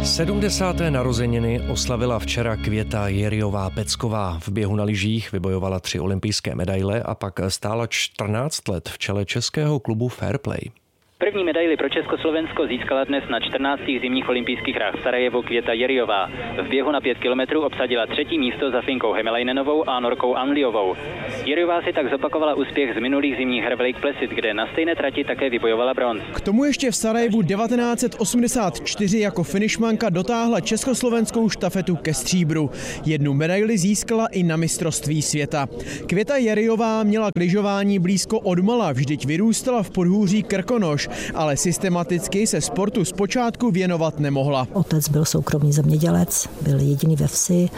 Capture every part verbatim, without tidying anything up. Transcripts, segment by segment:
sedmdesáté narozeniny oslavila včera Květa Jirijová-Pecková. V běhu na lyžích vybojovala tři olympijské medaile a pak stála čtrnáct let v čele českého klubu Fair Play. První medaili pro Československo získala dnes na čtrnáctých zimních olympijských hrách v Sarajevu Květa Jirijová. V běhu na pět kilometrů obsadila třetí místo za Finkou Hemelainen-novou a Norkou Anliovou. Jirijová si tak zopakovala úspěch z minulých zimních her v Lake Placid, kde na stejné trati také vybojovala bronz. K tomu ještě v Sarajevu devatenáct set osmdesát čtyři jako finišmanka dotáhla československou štafetu ke stříbru. Jednu medaili získala i na mistrovství světa. Květa Jirijová měla k lyžování blízko odmala, vždyť vyrůstala v podhůří Krkonoš, ale systematicky se sportu zpočátku věnovat nemohla. Otec byl soukromý zemědělec, byl jediný ve vsi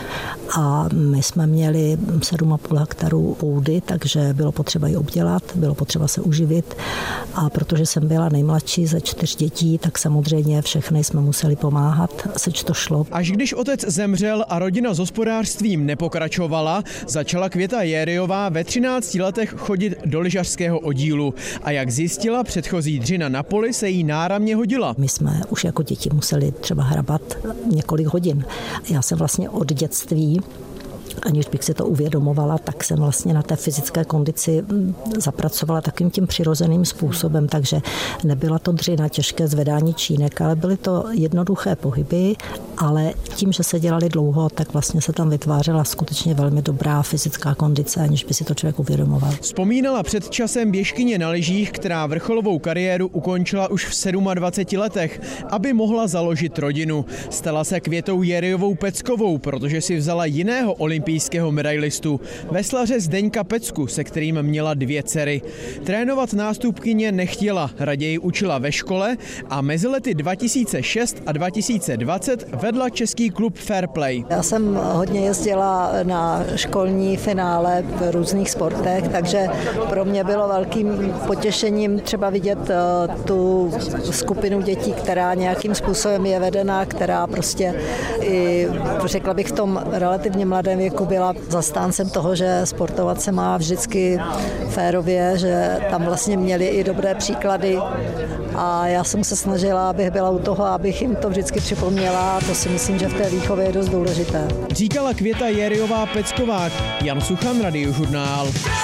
a my jsme měli sedm a půl hektaru půdy, takže bylo potřeba ji obdělat, bylo potřeba se uživit a protože jsem byla nejmladší ze čtyř dětí, tak samozřejmě všechny jsme museli pomáhat, seč to šlo. Až když otec zemřel a rodina s hospodářstvím nepokračovala, začala Květa Jirijová ve třinácti letech chodit do lyžařského oddílu a jak zjistila, předchozí dřina na poli se jí náramně hodila. My jsme už jako děti museli třeba hrabat několik hodin. Já jsem vlastně od dětství, aniž bych si to uvědomovala, tak jsem vlastně na té fyzické kondici zapracovala takovým tím přirozeným způsobem, takže nebyla to dřina, těžké zvedání čínek, ale byly to jednoduché pohyby, ale tím, že se dělali dlouho, tak vlastně se tam vytvářela skutečně velmi dobrá fyzická kondice, aniž by si to člověk uvědomoval. Vzpomínala před časem běžkyně na lyžích, která vrcholovou kariéru ukončila už v dvaceti sedmi letech, aby mohla založit rodinu. Stala se Květou Jirijovou-Peckovou, protože si vzala jiného olympijského medailistu, veslaře Zdeňka Pecku, se kterým měla dvě dcery. Trénovat nástupkyně nechtěla, raději učila ve škole a mezi lety dva tisíce šest a dva tisíce dvacet vedla český klub Fair Play. Já jsem hodně jezdila na školní finále v různých sportech, takže pro mě bylo velkým potěšením třeba vidět tu skupinu dětí, která nějakým způsobem je vedená, která prostě i, řekla bych, v tom relativně mladém věku byla zastáncem toho, že sportovat se má vždycky férově, že tam vlastně měli i dobré příklady a já jsem se snažila, abych byla u toho, abych jim to vždycky připomněla a to si myslím, že v té výchově je dost důležité. Říkala Květa Jirijová-Pecková. Jan Suchan, Radiožurnál.